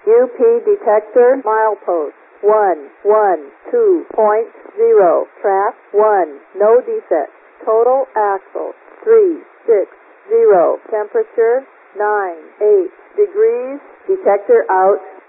UP detector milepost 112.0. Track 1. No defects. Total axle 360. Temperature 98 degrees. Detector out.